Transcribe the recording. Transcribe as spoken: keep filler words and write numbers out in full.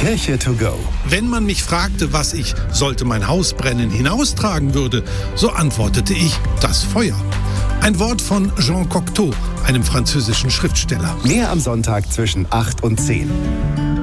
Kirche to go. Wenn man mich fragte, was ich, sollte mein Haus brennen, hinaustragen würde, so antwortete ich, das Feuer. Ein Wort von Jean Cocteau, einem französischen Schriftsteller. Mehr am Sonntag zwischen acht und zehn.